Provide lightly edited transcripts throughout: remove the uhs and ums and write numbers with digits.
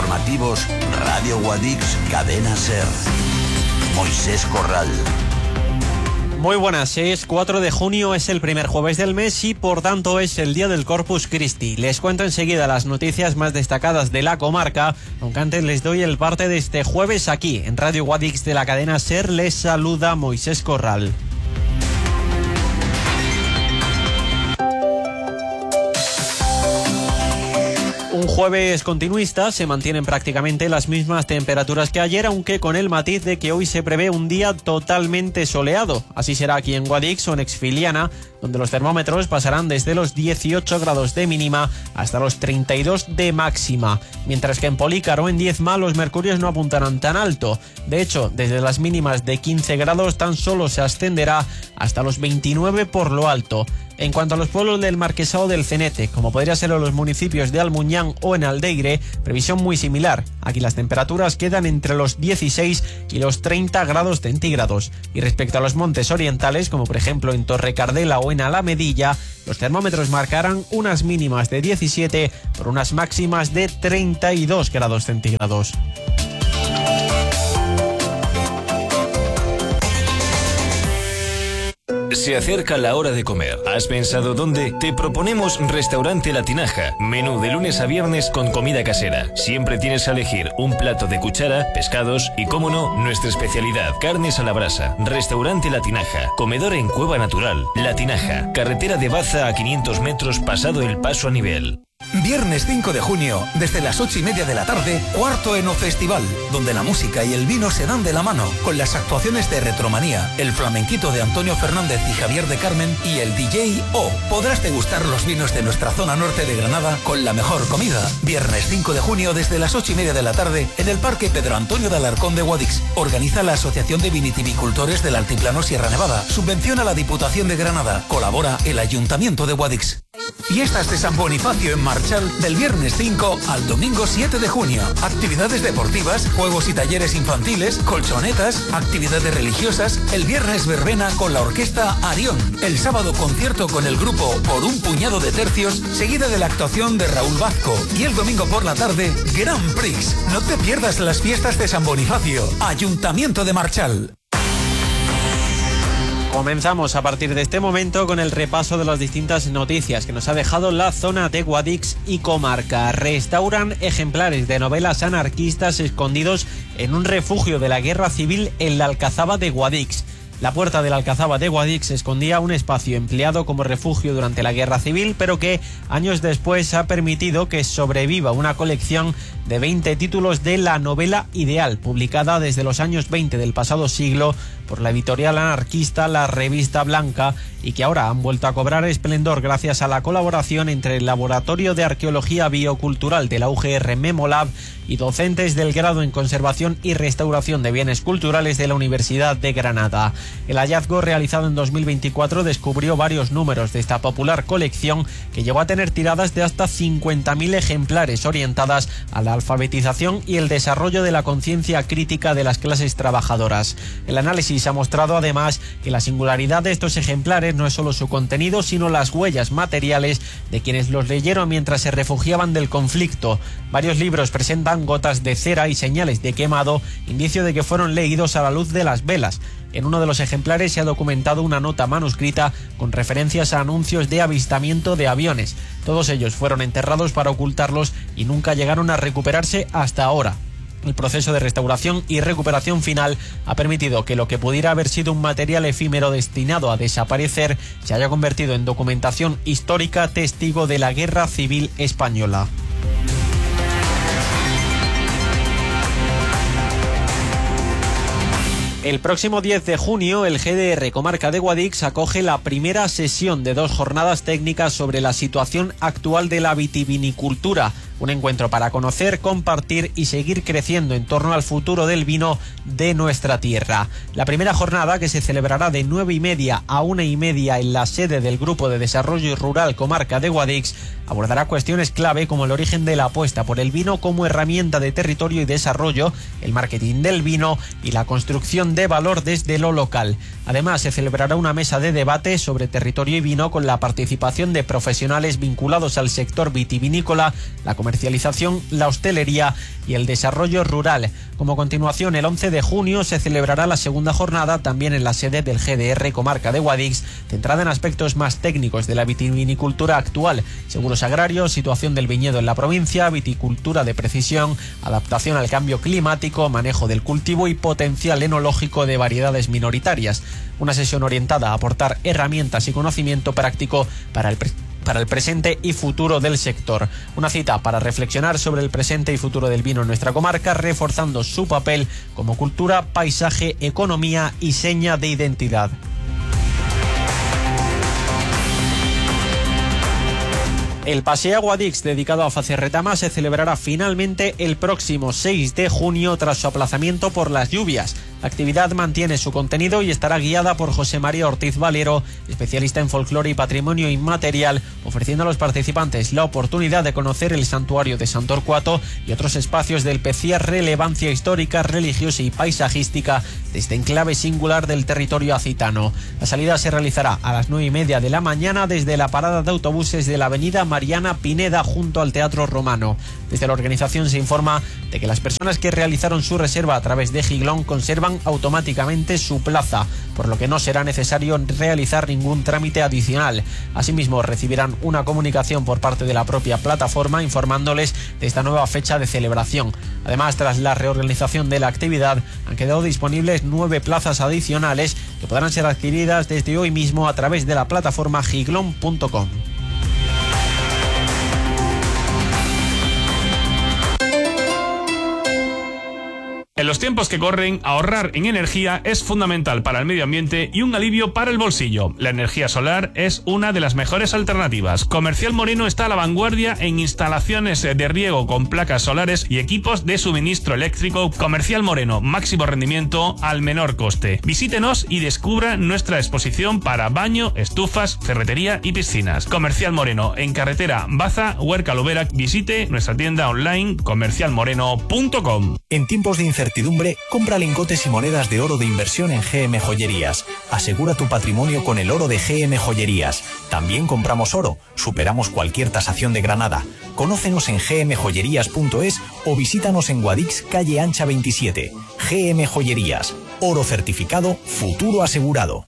informativos, Radio Guadix, Cadena SER. Moisés Corral. Muy buenas, es 4 de junio, es el primer jueves del mes y por tanto es el día del Corpus Christi. Les cuento enseguida las noticias más destacadas de la comarca, aunque antes les doy el parte de este jueves aquí, en Radio Guadix de la cadena SER. Les saluda Moisés Corral. Un jueves continuista, se mantienen prácticamente las mismas temperaturas que ayer, aunque con el matiz de que hoy se prevé un día totalmente soleado. Así será aquí en Guadix o en Exfiliana, donde los termómetros pasarán desde los 18 grados de mínima hasta los 32 de máxima, mientras que en Polícar o en Diezma los mercurios no apuntarán tan alto. De hecho, desde las mínimas de 15 grados tan solo se ascenderá hasta los 29 por lo alto. En cuanto a los pueblos del Marquesado del Cenete, como podría ser en los municipios de Almuñán o en Aldeire, previsión muy similar. Aquí las temperaturas quedan entre los 16 y los 30 grados centígrados. Y respecto a los montes orientales, como por ejemplo en Torrecardela o en Alamedilla, los termómetros marcarán unas mínimas de 17 por unas máximas de 32 grados centígrados. Se acerca la hora de comer. ¿Has pensado dónde? Te proponemos Restaurante La Tinaja. Menú de lunes a viernes con comida casera. Siempre tienes a elegir un plato de cuchara, pescados y, cómo no, nuestra especialidad, carnes a la brasa. Restaurante La Tinaja. Comedor en Cueva Natural. La Tinaja. Carretera de Baza a 500 metros pasado el paso a nivel. Viernes 5 de junio, desde las 8:30 de la tarde, Cuarto Eno Festival, donde la música y el vino se dan de la mano, con las actuaciones de Retromanía, el flamenquito de Antonio Fernández y Javier de Carmen y el DJ O. Podrás degustar los vinos de nuestra zona norte de Granada con la mejor comida. Viernes 5 de junio, desde las 8:30 de la tarde, en el Parque Pedro Antonio de Alarcón de Guadix. Organiza la Asociación de Vinitivicultores del Altiplano Sierra Nevada. Subvenciona la Diputación de Granada. Colabora el Ayuntamiento de Guadix. Fiestas de San Bonifacio en Marchal del viernes 5 al domingo 7 de junio. Actividades deportivas, juegos y talleres infantiles, colchonetas, actividades religiosas. El viernes verbena con la orquesta Arión. El sábado concierto con el grupo Por un puñado de tercios, seguida de la actuación de Raúl Vazco. Y el domingo por la tarde, Grand Prix. No te pierdas las fiestas de San Bonifacio. Ayuntamiento de Marchal. Comenzamos a partir de este momento con el repaso de las distintas noticias que nos ha dejado la zona de Guadix y comarca. Restauran ejemplares de novelas anarquistas escondidos en un refugio de la guerra civil en la Alcazaba de Guadix. La puerta de la Alcazaba de Guadix escondía un espacio empleado como refugio durante la Guerra Civil, pero que años después ha permitido que sobreviva una colección de 20 títulos de la novela ideal, publicada desde los años 20 del pasado siglo por la editorial anarquista La Revista Blanca, y que ahora han vuelto a cobrar esplendor gracias a la colaboración entre el Laboratorio de Arqueología Biocultural de la UGR Memolab y docentes del grado en Conservación y Restauración de Bienes Culturales de la Universidad de Granada. El hallazgo realizado en 2024 descubrió varios números de esta popular colección, que llegó a tener tiradas de hasta 50.000 ejemplares orientadas a la alfabetización y el desarrollo de la conciencia crítica de las clases trabajadoras. El análisis ha mostrado además que la singularidad de estos ejemplares no es solo su contenido, sino las huellas materiales de quienes los leyeron mientras se refugiaban del conflicto. Varios libros presentan gotas de cera y señales de quemado, indicio de que fueron leídos a la luz de las velas. En uno de los ejemplares se ha documentado una nota manuscrita con referencias a anuncios de avistamiento de aviones. Todos ellos fueron enterrados para ocultarlos y nunca llegaron a recuperarse hasta ahora. El proceso de restauración y recuperación final ha permitido que lo que pudiera haber sido un material efímero destinado a desaparecer se haya convertido en documentación histórica testigo de la Guerra Civil Española. El próximo 10 de junio, el GDR Comarca de Guadix acoge la primera sesión de 2 jornadas técnicas sobre la situación actual de la vitivinicultura. Un encuentro para conocer, compartir y seguir creciendo en torno al futuro del vino de nuestra tierra. La primera jornada, que se celebrará de 9:30 a 1:30 en la sede del Grupo de Desarrollo Rural Comarca de Guadix, abordará cuestiones clave como el origen de la apuesta por el vino como herramienta de territorio y desarrollo, el marketing del vino y la construcción de valor desde lo local. Además, se celebrará una mesa de debate sobre territorio y vino con la participación de profesionales vinculados al sector vitivinícola, la comercialización, la hostelería y el desarrollo rural. Como continuación, el 11 de junio se celebrará la segunda jornada también en la sede del GDR Comarca de Guadix, centrada en aspectos más técnicos de la vitivinicultura actual, seguros agrarios, situación del viñedo en la provincia, viticultura de precisión, adaptación al cambio climático, manejo del cultivo y potencial enológico de variedades minoritarias. Una sesión orientada a aportar herramientas y conocimiento práctico para el presente y futuro del sector. Una cita para reflexionar sobre el presente y futuro del vino en nuestra comarca, reforzando su papel como cultura, paisaje, economía y seña de identidad. El Paseo Guadix, dedicado a Facerretama, se celebrará finalmente el próximo 6 de junio tras su aplazamiento por las lluvias. La actividad mantiene su contenido y estará guiada por José María Ortiz Valero, especialista en folclore y patrimonio inmaterial, ofreciendo a los participantes la oportunidad de conocer el santuario de Sant Torquato y otros espacios de especial relevancia histórica, religiosa y paisajística de este enclave singular del territorio acitano. La salida se realizará a las 9:30 de la mañana desde la parada de autobuses de la avenida Mariana Pineda junto al Teatro Romano. Desde la organización se informa de que las personas que realizaron su reserva a través de Giglón conservan automáticamente su plaza, por lo que no será necesario realizar ningún trámite adicional. Asimismo, recibirán una comunicación por parte de la propia plataforma informándoles de esta nueva fecha de celebración. Además, tras la reorganización de la actividad, han quedado disponibles 9 plazas adicionales que podrán ser adquiridas desde hoy mismo a través de la plataforma giglon.com. En los tiempos que corren, ahorrar en energía es fundamental para el medio ambiente y un alivio para el bolsillo. La energía solar es una de las mejores alternativas. Comercial Moreno está a la vanguardia en instalaciones de riego con placas solares y equipos de suministro eléctrico. Comercial Moreno, máximo rendimiento al menor coste. Visítenos y descubra nuestra exposición para baño, estufas, ferretería y piscinas. Comercial Moreno, en carretera Baza, Huerca Lobera. Visite nuestra tienda online comercialmoreno.com. En tiempos de incertidumbre, compra lingotes y monedas de oro de inversión en GM Joyerías. Asegura tu patrimonio con el oro de GM Joyerías. También compramos oro, superamos cualquier tasación de Granada. Conócenos en gmjoyerías.es o visítanos en Guadix, calle Ancha 27. GM Joyerías. Oro certificado, futuro asegurado.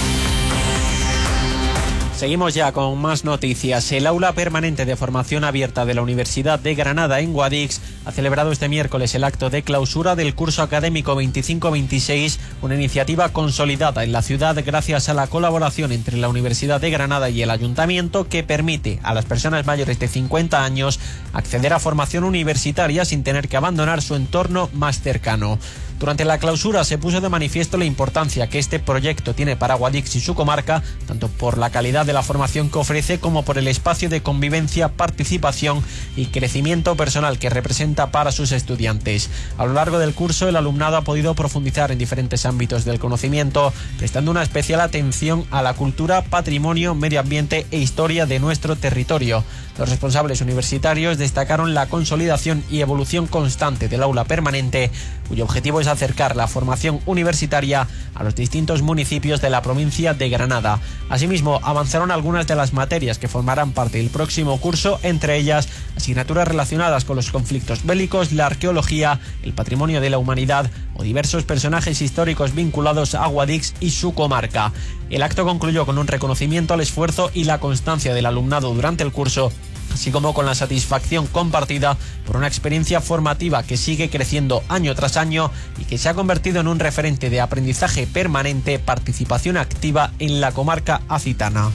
Seguimos ya con más noticias. El Aula Permanente de Formación Abierta de la Universidad de Granada en Guadix ha celebrado este miércoles el acto de clausura del curso académico 25-26, una iniciativa consolidada en la ciudad gracias a la colaboración entre la Universidad de Granada y el Ayuntamiento, que permite a las personas mayores de 50 años acceder a formación universitaria sin tener que abandonar su entorno más cercano. Durante la clausura se puso de manifiesto la importancia que este proyecto tiene para Guadix y su comarca, tanto por la calidad de la formación que ofrece como por el espacio de convivencia, participación y crecimiento personal que representa para sus estudiantes. A lo largo del curso, el alumnado ha podido profundizar en diferentes ámbitos del conocimiento, prestando una especial atención a la cultura, patrimonio, medio ambiente e historia de nuestro territorio. Los responsables universitarios destacaron la consolidación y evolución constante del aula permanente, cuyo objetivo es acercar la formación universitaria a los distintos municipios de la provincia de Granada. Asimismo, avanzaron algunas de las materias que formarán parte del próximo curso, entre ellas asignaturas relacionadas con los conflictos bélicos, la arqueología, el patrimonio de la humanidad o diversos personajes históricos vinculados a Guadix y su comarca. El acto concluyó con un reconocimiento al esfuerzo y la constancia del alumnado durante el curso, así como con la satisfacción compartida por una experiencia formativa que sigue creciendo año tras año y que se ha convertido en un referente de aprendizaje permanente, participación activa en la comarca acitana.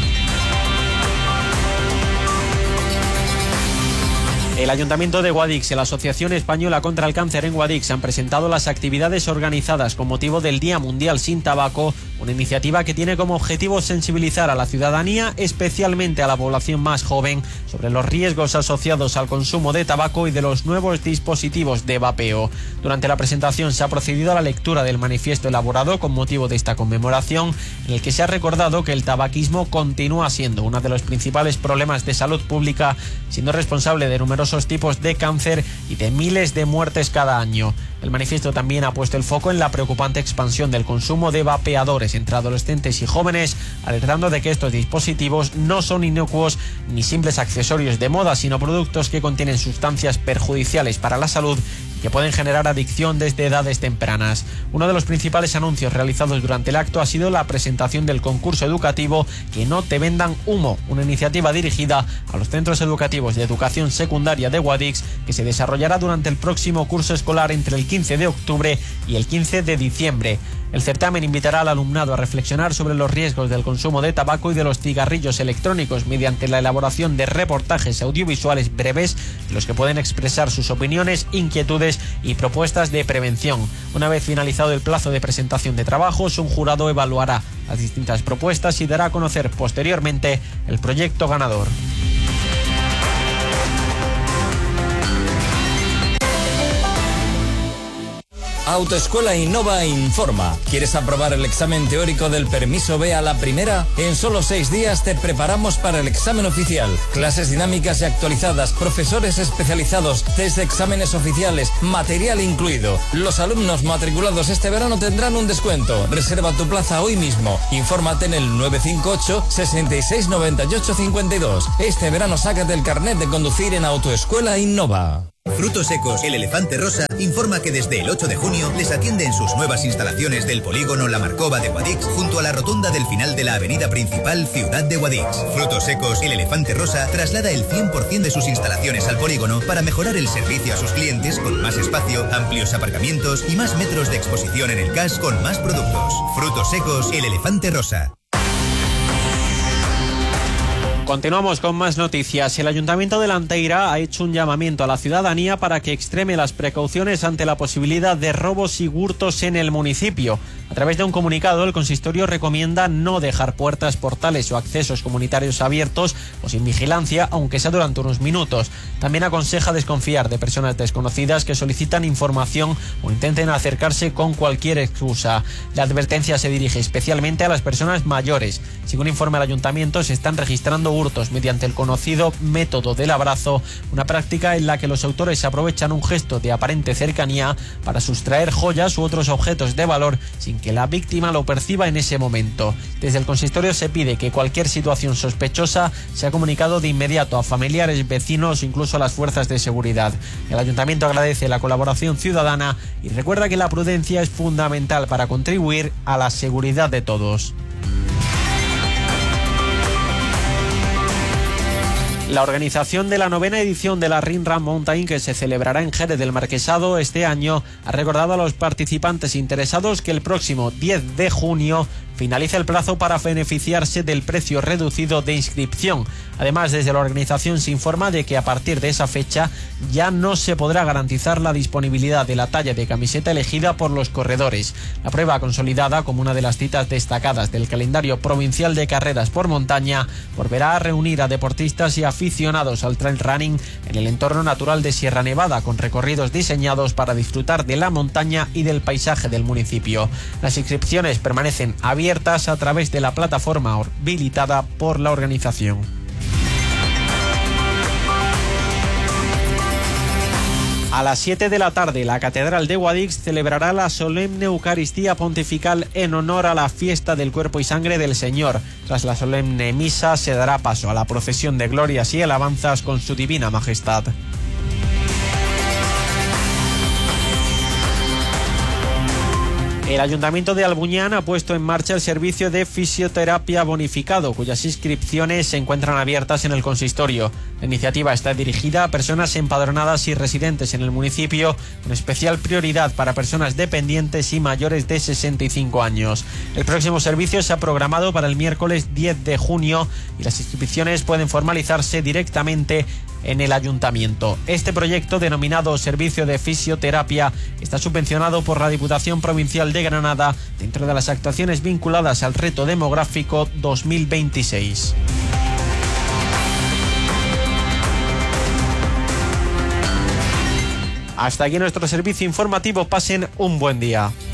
El Ayuntamiento de Guadix y la Asociación Española contra el Cáncer en Guadix han presentado las actividades organizadas con motivo del Día Mundial sin Tabaco, una iniciativa que tiene como objetivo sensibilizar a la ciudadanía, especialmente a la población más joven, sobre los riesgos asociados al consumo de tabaco y de los nuevos dispositivos de vapeo. Durante la presentación se ha procedido a la lectura del manifiesto elaborado con motivo de esta conmemoración, en el que se ha recordado que el tabaquismo continúa siendo uno de los principales problemas de salud pública, siendo responsable de numerosos tipos de cáncer y de miles de muertes cada año. El manifiesto también ha puesto el foco en la preocupante expansión del consumo de vapeadores entre adolescentes y jóvenes, alertando de que estos dispositivos no son inocuos ni simples accesorios de moda, sino productos que contienen sustancias perjudiciales para la salud y que pueden generar adicción desde edades tempranas. Uno de los principales anuncios realizados durante el acto ha sido la presentación del concurso educativo Que no te vendan humo, una iniciativa dirigida a los centros educativos de educación secundaria de Guadix, que se desarrollará durante el próximo curso escolar entre el 15 de octubre y el 15 de diciembre. El certamen invitará al alumnado a reflexionar sobre los riesgos del consumo de tabaco y de los cigarrillos electrónicos mediante la elaboración de reportajes audiovisuales breves en los que pueden expresar sus opiniones, inquietudes y propuestas de prevención. Una vez finalizado el plazo de presentación de trabajos, un jurado evaluará las distintas propuestas y dará a conocer posteriormente el proyecto ganador. Autoescuela Innova informa. ¿Quieres aprobar el examen teórico del permiso B a la primera? En solo 6 días te preparamos para el examen oficial. Clases dinámicas y actualizadas, profesores especializados, test de exámenes oficiales, material incluido. Los alumnos matriculados este verano tendrán un descuento. Reserva tu plaza hoy mismo. Infórmate en el 958 66 98 52. Este verano sácate el carnet de conducir en Autoescuela Innova. Frutos Secos, el Elefante Rosa, informa que desde el 8 de junio les atiende en sus nuevas instalaciones del polígono La Marcova de Guadix, junto a la rotonda del final de la avenida principal Ciudad de Guadix. Frutos Secos, el Elefante Rosa, traslada el 100% de sus instalaciones al polígono para mejorar el servicio a sus clientes con más espacio, amplios aparcamientos y más metros de exposición en el CAS con más productos. Frutos Secos, el Elefante Rosa. Continuamos con más noticias. El Ayuntamiento de Lanteira ha hecho un llamamiento a la ciudadanía para que extreme las precauciones ante la posibilidad de robos y hurtos en el municipio. A través de un comunicado, el consistorio recomienda no dejar puertas, portales o accesos comunitarios abiertos o sin vigilancia, aunque sea durante unos minutos. También aconseja desconfiar de personas desconocidas que solicitan información o intenten acercarse con cualquier excusa. La advertencia se dirige especialmente a las personas mayores. Según informa el Ayuntamiento, se están registrando hurtos mediante el conocido método del abrazo, una práctica en la que los autores aprovechan un gesto de aparente cercanía para sustraer joyas u otros objetos de valor sin que la víctima lo perciba en ese momento. Desde el consistorio se pide que cualquier situación sospechosa sea comunicado de inmediato a familiares, vecinos o incluso a las fuerzas de seguridad. El Ayuntamiento agradece la colaboración ciudadana y recuerda que la prudencia es fundamental para contribuir a la seguridad de todos. La organización de la 9ª edición de la Rinra Mountain, que se celebrará en Jerez del Marquesado este año, ha recordado a los participantes interesados que el próximo 10 de junio finaliza el plazo para beneficiarse del precio reducido de inscripción. Además, desde la organización se informa de que a partir de esa fecha ya no se podrá garantizar la disponibilidad de la talla de camiseta elegida por los corredores. La prueba, consolidada como una de las citas destacadas del calendario provincial de carreras por montaña, volverá a reunir a deportistas y aficionados al trail running en el entorno natural de Sierra Nevada, con recorridos diseñados para disfrutar de la montaña y del paisaje del municipio. Las inscripciones permanecen abiertas a través de la plataforma habilitada por la organización. A las 7 de la tarde, la Catedral de Guadix celebrará la solemne Eucaristía Pontifical en honor a la fiesta del Cuerpo y Sangre del Señor. Tras la solemne misa se dará paso a la procesión de glorias y alabanzas con su Divina Majestad. El Ayuntamiento de Albuñán ha puesto en marcha el servicio de fisioterapia bonificado, cuyas inscripciones se encuentran abiertas en el consistorio. La iniciativa está dirigida a personas empadronadas y residentes en el municipio, con especial prioridad para personas dependientes y mayores de 65 años. El próximo servicio se ha programado para el miércoles 10 de junio y las inscripciones pueden formalizarse directamente en el ayuntamiento. Este proyecto, denominado Servicio de Fisioterapia, está subvencionado por la Diputación Provincial de Granada dentro de las actuaciones vinculadas al reto demográfico 2026. Hasta aquí nuestro servicio informativo. Pasen un buen día.